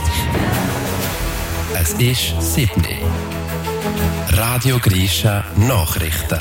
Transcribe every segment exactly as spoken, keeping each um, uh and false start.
Es ist sieben Uhr. Radio Grisha Nachrichten.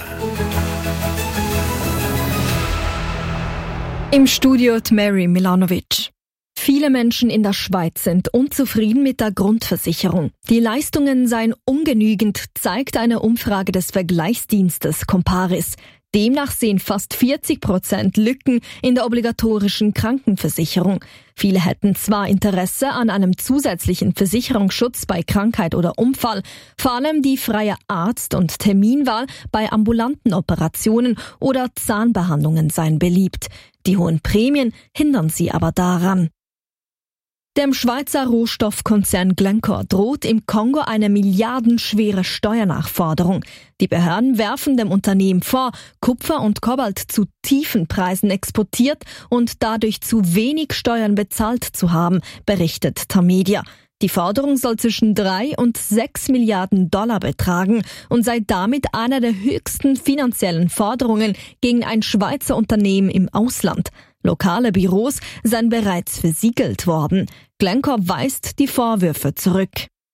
Im Studio die Mary Milanovic. Viele Menschen in der Schweiz sind unzufrieden mit der Grundversicherung. Die Leistungen seien ungenügend, zeigt eine Umfrage des Vergleichsdienstes Comparis. Demnach sehen fast vierzig Prozent Lücken in der obligatorischen Krankenversicherung. Viele hätten zwar Interesse an einem zusätzlichen Versicherungsschutz bei Krankheit oder Unfall, vor allem die freie Arzt- und Terminwahl bei ambulanten Operationen oder Zahnbehandlungen seien beliebt. Die hohen Prämien hindern sie aber daran. Dem Schweizer Rohstoffkonzern Glencore droht im Kongo eine milliardenschwere Steuernachforderung. Die Behörden werfen dem Unternehmen vor, Kupfer und Kobalt zu tiefen Preisen exportiert und dadurch zu wenig Steuern bezahlt zu haben, berichtet Tamedia. Die Forderung soll zwischen drei und sechs Milliarden Dollar betragen und sei damit einer der höchsten finanziellen Forderungen gegen ein Schweizer Unternehmen im Ausland. Lokale Büros seien bereits versiegelt worden. Glencore weist die Vorwürfe zurück.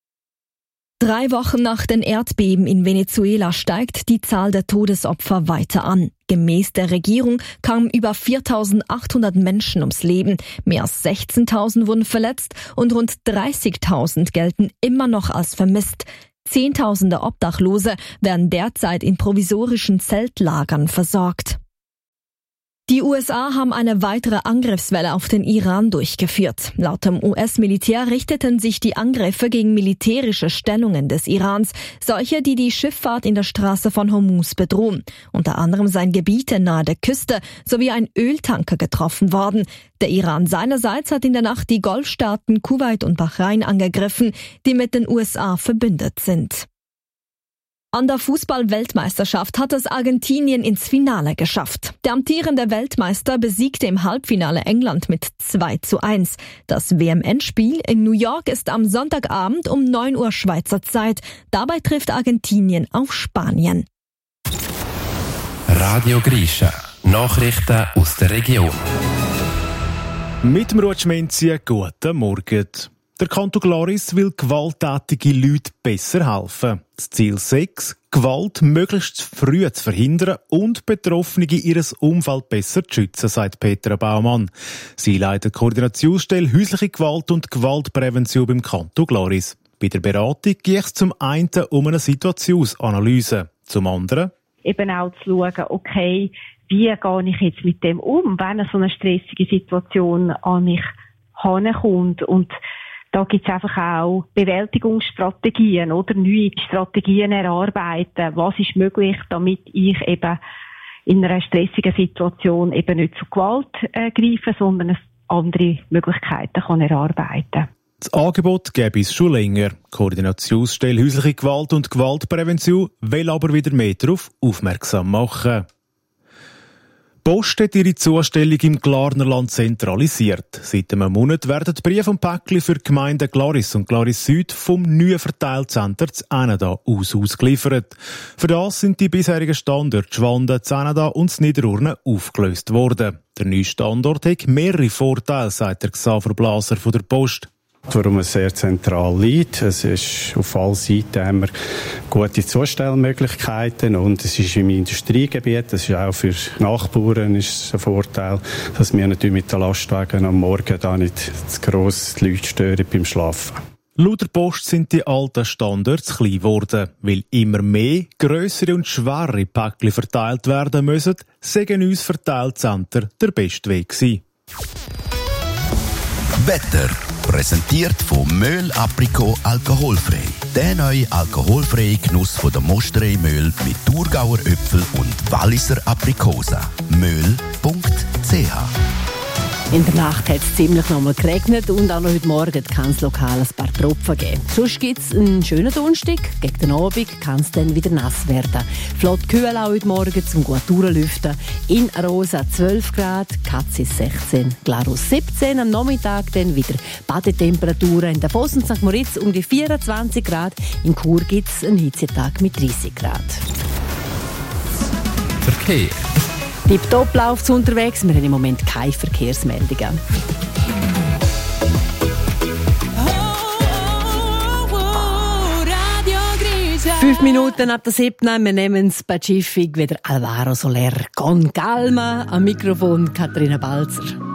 Drei Wochen nach den Erdbeben in Venezuela steigt die Zahl der Todesopfer weiter an. Gemäß der Regierung kamen über viertausendachthundert Menschen ums Leben, mehr als sechzehntausend wurden verletzt und rund dreißigtausend gelten immer noch als vermisst. Zehntausende Obdachlose werden derzeit in provisorischen Zeltlagern versorgt. Die U S A haben eine weitere Angriffswelle auf den Iran durchgeführt. Laut dem U S-Militär richteten sich die Angriffe gegen militärische Stellungen des Irans, solche, die die Schifffahrt in der Straße von Hormuz bedrohen. Unter anderem seien Gebiete nahe der Küste sowie ein Öltanker getroffen worden. Der Iran seinerseits hat in der Nacht die Golfstaaten Kuwait und Bahrain angegriffen, die mit den U S A verbündet sind. An der Fußball-Weltmeisterschaft hat es Argentinien ins Finale geschafft. Der amtierende Weltmeister besiegte im Halbfinale England mit zwei zu eins. Das W M-Endspiel in New York ist am Sonntagabend um neun Uhr Schweizer Zeit. Dabei trifft Argentinien auf Spanien. Radio Grisha. Nachrichten aus der Region. Mit dem Rutschmenzi, guten Morgen. Der Kanton Glaris will gewalttätige Leute besser helfen. Das Ziel sechs, Gewalt möglichst früh zu verhindern und Betroffene ihres Umfeld besser zu schützen, sagt Petra Baumann. Sie leitet die Koordinationsstelle Häusliche Gewalt und Gewaltprävention beim Kanton Glaris. Bei der Beratung geht es zum einen um eine Situationsanalyse, zum anderen eben auch zu schauen, okay, wie gehe ich jetzt mit dem um, wenn so eine stressige Situation an mich herankommt. Und da gibt es einfach auch Bewältigungsstrategien oder neue Strategien erarbeiten. Was ist möglich, damit ich eben in einer stressigen Situation eben nicht zu Gewalt äh, greife, sondern andere Möglichkeiten kann erarbeiten. Das Angebot gäbe es schon länger. Die Koordinationsstelle Häusliche Gewalt und Gewaltprävention will aber wieder mehr darauf aufmerksam machen. Die Post hat ihre Zustellung im Glarnerland zentralisiert. Seit einem Monat werden die Briefe und Päckchen für die Gemeinden Glaris und Glaris Süd vom neuen Verteilcenter zu Eneda aus ausgeliefert. Für das sind die bisherigen Standorte Schwanden, Eneda und Niederurne aufgelöst worden. Der neue Standort hat mehrere Vorteile, sagt der Xaver Blaser von der Post. Warum es sehr zentral liegt. Es ist auf allen Seiten haben wir gute Zustellmöglichkeiten und es ist im Industriegebiet, das ist auch für Nachbarn ist es ein Vorteil, dass wir natürlich mit den Lastwagen am Morgen da nicht zu gross die Leute stören beim Schlafen. Laut der Post sind die alten Standorte zu klein geworden, weil immer mehr grössere und schwerere Päckchen verteilt werden müssen, sagen uns Verteilcenter der beste Weg gewesen. Wetter. Präsentiert von Möhl Aprikot alkoholfrei. Der neue alkoholfreie Genuss von der Mosterei Möhl mit Thurgauer Äpfel und Walliser Aprikosen. möhl punkt c h. In der Nacht hat es ziemlich nochmal geregnet und auch noch heute Morgen kann es lokal ein paar Tropfen geben. Sonst gibt es einen schönen Donnerstag. Gegen den Abend kann es dann wieder nass werden. Flott kühl auch heute Morgen zum gut durchlüften. In Arosa zwölf Grad, Katzis sechzehn, Glarus siebzehn. Am Nachmittag dann wieder Badetemperaturen. In Davos und Sankt Moritz um die vierundzwanzig Grad. In Chur gibt es einen Hitzetag mit dreißig Grad. Verkehr. Tipptopp läuft es unterwegs. Wir haben im Moment keine Verkehrsmeldungen. Oh. Fünf Minuten ab der siebten. Wir nehmen es Pacific wieder Alvaro Soler con calma. Am Mikrofon Katharina Balzer.